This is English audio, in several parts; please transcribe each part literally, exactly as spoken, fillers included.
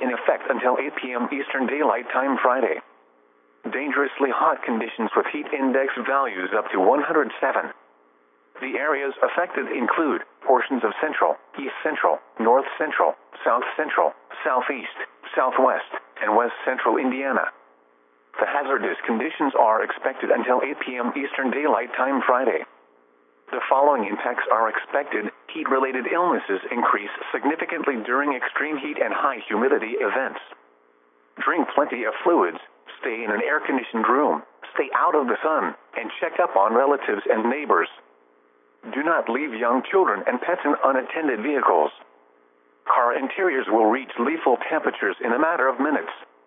in effect until eight p m Eastern Daylight Time Friday. Dangerously hot conditions with heat index values up to one hundred seven. The areas affected include portions of central, east central, north central, south central, southeast, southwest, and west central Indiana. The hazardous conditions are expected until eight p m Eastern Daylight Time Friday. The following impacts are expected. Heat-related illnesses increase significantly during extreme heat and high humidity events. Drink plenty of fluids, stay in an air-conditioned room, stay out of the sun, and check up on relatives and neighbors. Do not leave young children and pets in unattended vehicles. Car interiors will reach lethal temperatures in a matter of minutes.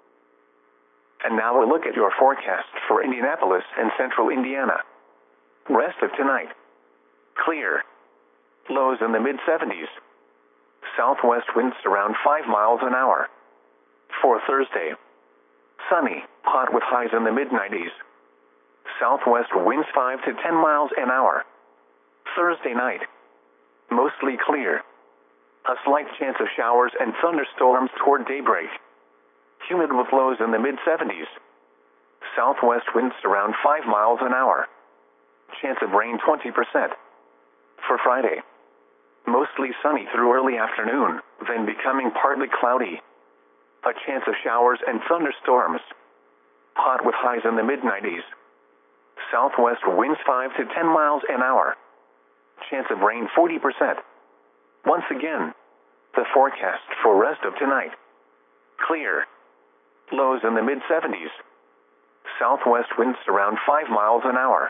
And now a look at your forecast for Indianapolis and central Indiana. Rest of tonight. Clear. Lows in the mid seventies. Southwest winds around five miles an hour. For Thursday. Sunny, hot with highs in the mid nineties. Southwest winds five to ten miles an hour. Thursday night. Mostly clear. A slight chance of showers and thunderstorms toward daybreak. Humid with lows in the mid seventies. Southwest winds around five miles an hour. Chance of rain twenty percent. For Friday. Mostly sunny through early afternoon, then becoming partly cloudy. A chance of showers and thunderstorms. Hot with highs in the mid nineties. Southwest winds five to ten miles an hour. Chance of rain forty percent. Once again, the forecast for rest of tonight. Clear. Lows in the mid seventies. Southwest winds around five miles an hour.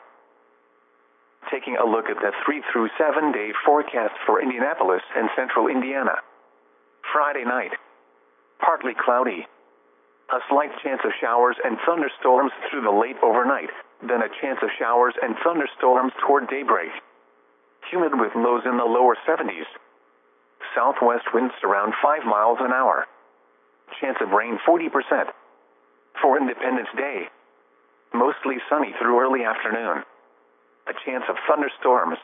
Taking a look at the three through seven day forecast for Indianapolis and central Indiana. Friday night. Partly cloudy. A slight chance of showers and thunderstorms through the late overnight, then a chance of showers and thunderstorms toward daybreak. Humid with lows in the lower seventies. Southwest winds around five miles an hour. Chance of rain forty percent. For Independence Day. Mostly sunny through early afternoon. A chance of thunderstorms.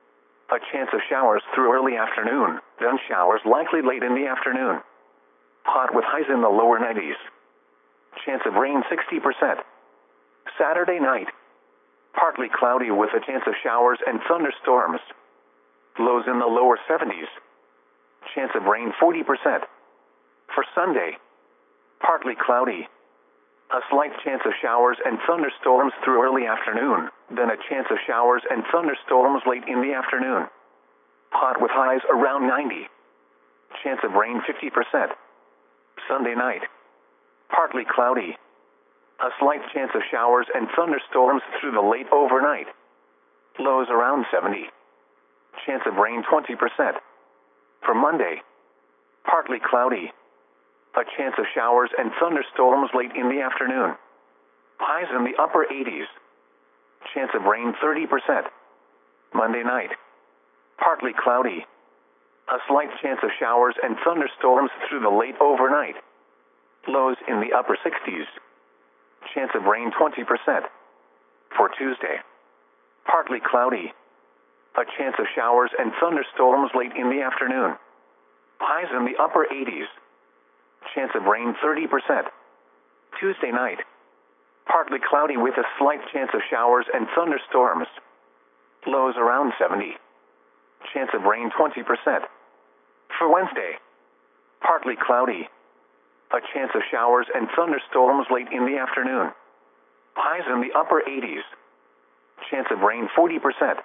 A chance of showers through early afternoon, then showers likely late in the afternoon. Hot with highs in the lower nineties. Chance of rain sixty percent. Saturday night. Partly cloudy with a chance of showers and thunderstorms. Lows in the lower seventies. Chance of rain forty percent. For Sunday. Partly cloudy. A slight chance of showers and thunderstorms through early afternoon, then a chance of showers and thunderstorms late in the afternoon. Hot with highs around ninety. Chance of rain fifty percent. Sunday night. Partly cloudy. A slight chance of showers and thunderstorms through the late overnight. Lows around seventy. Chance of rain twenty percent. For Monday. Partly cloudy. A chance of showers and thunderstorms late in the afternoon. Highs in the upper eighties. Chance of rain thirty percent. Monday night. Partly cloudy. A slight chance of showers and thunderstorms through the late overnight. Lows in the upper sixties. Chance of rain twenty percent. For Tuesday. Partly cloudy. A chance of showers and thunderstorms late in the afternoon. Highs in the upper eighties. Chance of rain thirty percent. Tuesday night. Partly cloudy with a slight chance of showers and thunderstorms. Lows around seventy. Chance of rain twenty percent. For Wednesday. Partly cloudy. A chance of showers and thunderstorms late in the afternoon. Highs in the upper eighties. Chance of rain forty percent.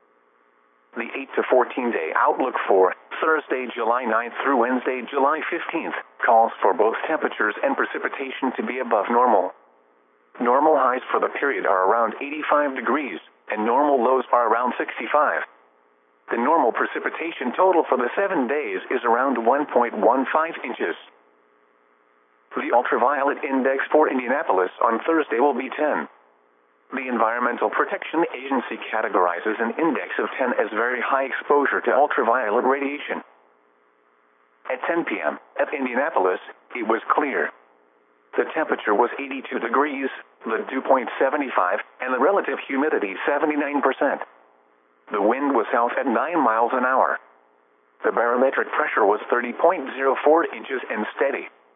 The eight to fourteen day outlook for Thursday, July ninth through Wednesday, July fifteenth, calls for both temperatures and precipitation to be above normal. Normal highs for the period are around eighty-five degrees, and normal lows are around sixty-five. The normal precipitation total for the seven days is around one point one five inches. The ultraviolet index for Indianapolis on Thursday will be ten. The Environmental Protection Agency categorizes an index of ten as very high exposure to ultraviolet radiation. At ten p m at Indianapolis, it was clear. The temperature was eighty-two degrees, the dew point seventy-five, and the relative humidity seventy-nine percent. The wind was south at nine miles an hour. The barometric pressure was thirty point zero four inches and steady.